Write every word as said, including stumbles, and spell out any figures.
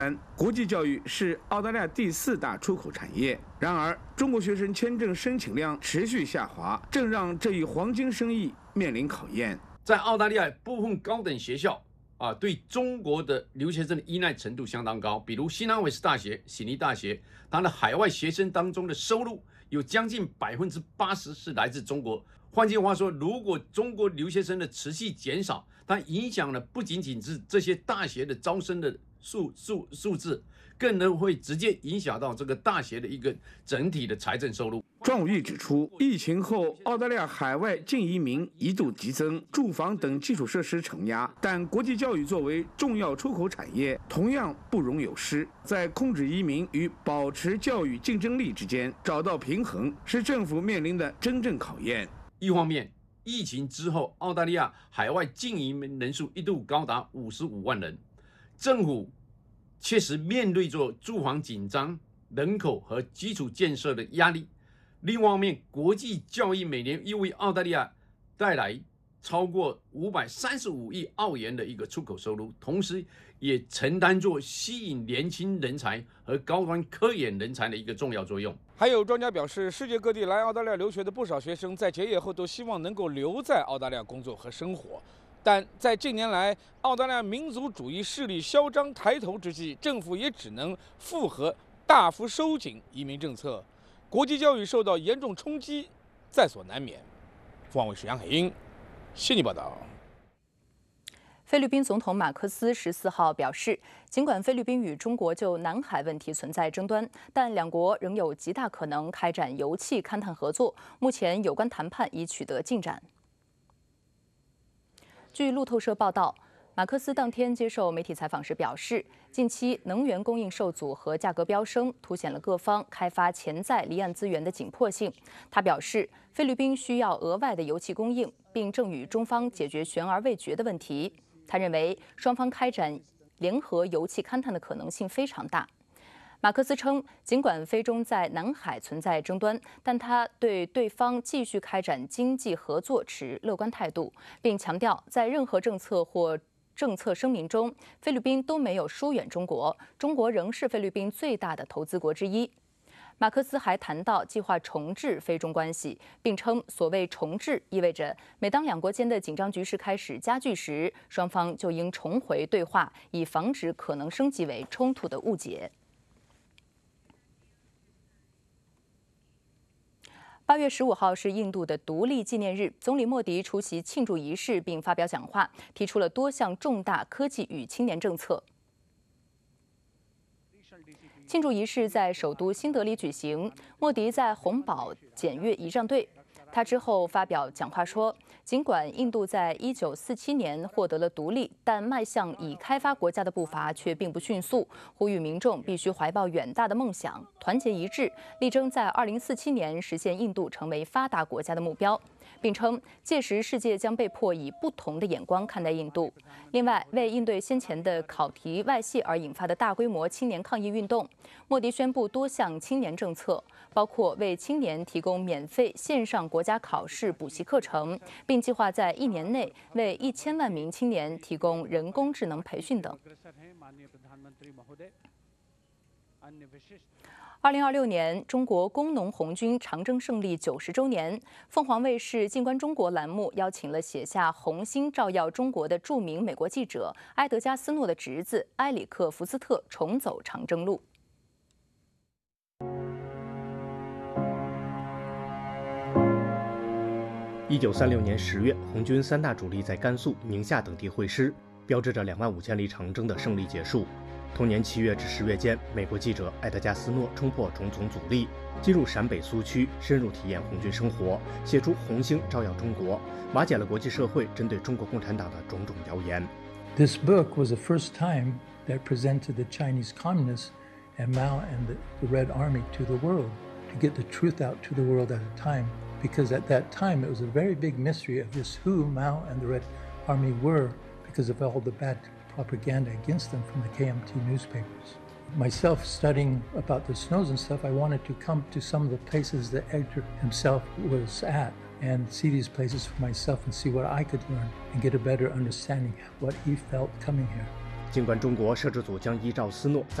国际教育是澳大利亚第四大出口产业。然而，中国学生签证申请量持续下滑，正让这一黄金生意面临考验。 在澳大利亚部分高等学校啊，对中国的留学生的依赖程度相当高。比如新南威尔士大学、悉尼大学，它的海外学生当中的收入有将近百分之八十是来自中国。换句话说，如果中国留学生的持续减少，它影响了不仅仅是这些大学的招生的数数数字，更能会直接影响到这个大学的一个整体的财政收入。 庄武义指出，疫情后澳大利亚海外净移民一度激增，住房等基础设施承压，但国际教育作为重要出口产业，同样不容有失。在控制移民与保持教育竞争力之间找到平衡，是政府面临的真正考验。 一方面，疫情之后，澳大利亚海外净移民人数一度高达五十五万人，政府确实面对着住房紧张、人口和基础建设的压力。另一方面，国际教育每年又为澳大利亚带来超过五百三十五亿澳元的一个出口收入，同时也承担着吸引年轻人才和高端科研人才的一个重要作用。 还有专家表示，世界各地来澳大利亚留学的不少学生，在结业后都希望能够留在澳大利亚工作和生活。但在近年来，澳大利亚民族主义势力嚣张抬头之际，政府也只能复合大幅收紧移民政策，国际教育受到严重冲击，在所难免。凤凰卫视杨海英悉尼报道。 菲律宾总统马克思十四号表示，尽管菲律宾与中国就南海问题存在争端，但两国仍有极大可能开展油气勘探合作。目前有关谈判已取得进展。据路透社报道，马克思当天接受媒体采访时表示，近期能源供应受阻和价格飙升，凸显了各方开发潜在离岸资源的紧迫性。他表示，菲律宾需要额外的油气供应，并正与中方解决悬而未决的问题。他认为，双方开展联合油气勘探的可能性非常大。马克思称，尽管菲中在南海存在争端，但他对对方继续开展经济合作持乐观态度，并强调，在任何政策或政策声明中，菲律宾都没有疏远中国，中国仍是菲律宾最大的投资国之一。马克思还谈到计划重置菲中关系，并称所谓重置意味着每当两国间的紧张局势开始加剧时，双方就应重回对话，以防止可能升级为冲突的误解。八月十五号是印度的独立纪念日，总理莫迪出席庆祝仪式并发表讲话，提出了多项重大科技与青年政策。庆祝仪式在首都新德里举行，莫迪在红堡检阅仪仗队。他之后发表讲话说，尽管印度在一九四七年获得了独立，但迈向已开发国家的步伐却并不迅速，呼吁民众必须怀抱远大的梦想，团结一致，力争在二零四七年实现印度成为发达国家的目标。并称，届时世界将被迫以不同的眼光看待印度。另外，为应对先前的考题外泄而引发的大规模青年抗议运动，莫迪宣布多项青年政策，包括为青年提供免费线上国家考试补习课程，并计划在一年内为一千万名青年提供人工智能培训等。二零二六年，中国工农红军长征胜利九十周年，凤凰卫视《静观中国》栏目邀请了写下《红星照耀中国》的著名美国记者埃德加斯诺的侄子埃里克·福斯特重走长征路。 一九三六年十月，红军三大主力在甘肃、宁夏等地会师，标志着两万五千里长征的胜利结束。同年七月至十月间，美国记者埃德加斯诺冲破重重阻力，进入陕北苏区，深入体验红军生活，写出《红星照耀中国》，瓦解了国际社会针对中国共产党的种种谣言。 This book was the first time that presented the Chinese communists and Mao and the, the Red Army to the world, to get the truth out to the world at a time, because at that time it was a very big mystery of just who Mao and the Red Army were because of all the bad propaganda against them from the K M T newspapers. Myself studying about the snows and stuff, I wanted to come to some of the places that Edgar himself was at and see these places for myself and see what I could learn and get a better understanding of what he felt coming here. 尽管中国摄制组将依照斯诺